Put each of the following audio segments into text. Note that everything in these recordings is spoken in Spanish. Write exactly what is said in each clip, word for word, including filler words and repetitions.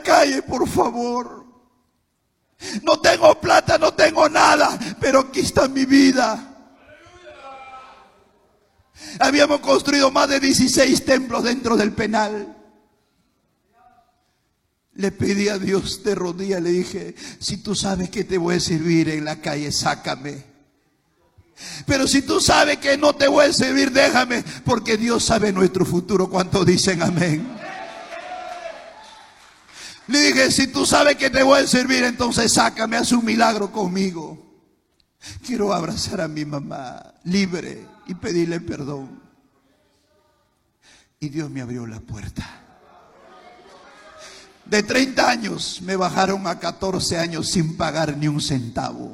calle, por favor. No tengo plata, no tengo nada, pero aquí está mi vida. Habíamos construido más de dieciséis templos dentro del penal. Le pedí a Dios de rodillas, le dije, si tú sabes que te voy a servir en la calle, sácame. Pero si tú sabes que no te voy a servir, déjame, porque Dios sabe nuestro futuro. ¿Cuántos dicen amén? Le dije, si tú sabes que te voy a servir, entonces sácame, haz un milagro conmigo. Quiero abrazar a mi mamá libre y pedirle perdón. Y Dios me abrió la puerta. De treinta años me bajaron a catorce años sin pagar ni un centavo.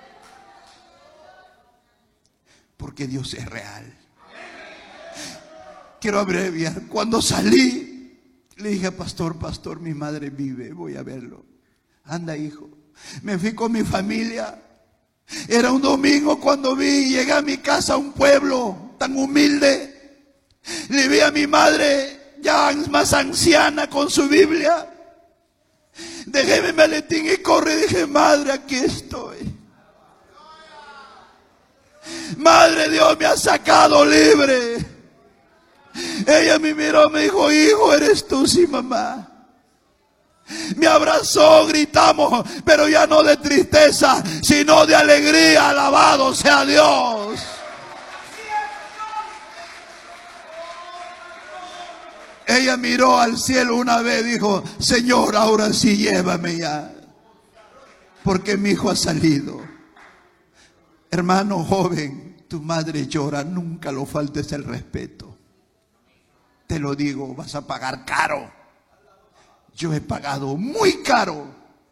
Porque Dios es real. Quiero abreviar. Cuando salí, le dije, pastor, pastor, mi madre vive, voy a verlo. Anda, hijo. Me fui con mi familia. Era un domingo cuando vi, llegué a mi casa, a un pueblo tan humilde. Le vi a mi madre ya más anciana con su Biblia. Dejé mi maletín y corrí. Dije, madre, aquí estoy. Madre, Dios me ha sacado libre. Ella me miró, me dijo, hijo, ¿eres tú? Sí, mamá. Me abrazó, gritamos, pero ya no de tristeza, sino de alegría. Alabado sea Dios. Ella miró al cielo una vez y dijo, Señor, ahora sí llévame ya, porque mi hijo ha salido. Hermano joven, tu madre llora, nunca lo faltes el respeto. Te lo digo, vas a pagar caro. Yo he pagado muy caro.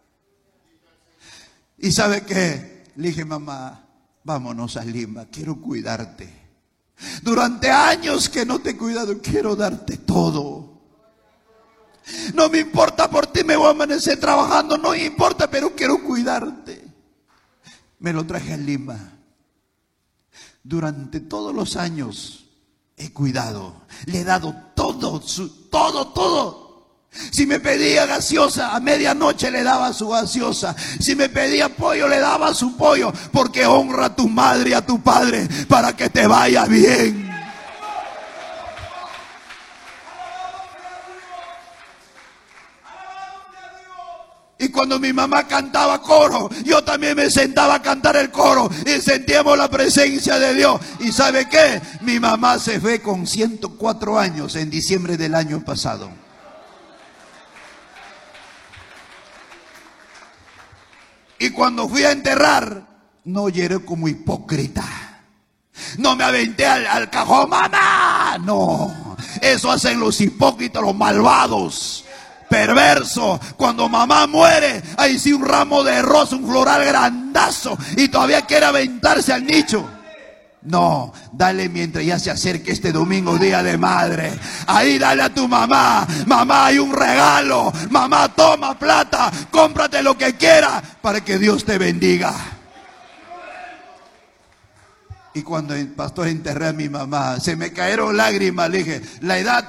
¿Y sabe qué? Le dije, mamá, vámonos a Lima, quiero cuidarte. Durante años que no te he cuidado, quiero darte todo. No me importa por ti, me voy a amanecer trabajando, no me importa, pero quiero cuidarte. Me lo traje a Lima. Durante todos los años he cuidado, le he dado todo, su, todo, todo. Si me pedía gaseosa, a medianoche le daba su gaseosa. Si me pedía pollo, le daba su pollo. Porque honra a tu madre y a tu padre para que te vaya bien. Y cuando mi mamá cantaba coro, yo también me sentaba a cantar el coro y sentíamos la presencia de Dios. ¿Y sabe qué? Mi mamá se fue con ciento cuatro años en diciembre del año pasado. Y cuando fui a enterrar, no lloré como hipócrita. No me aventé al, al cajón, mamá. No, eso hacen los hipócritas, los malvados, perversos. Cuando mamá muere, ahí sí un ramo de rosa, un floral grandazo, y todavía quiere aventarse al nicho. No, dale mientras ya se acerque este domingo, día de madre. Ahí dale a tu mamá, mamá, hay un regalo. Mamá, toma plata, cómprate lo que quieras para que Dios te bendiga. Y cuando el pastor enterré a mi mamá, se me cayeron lágrimas. Le dije, la edad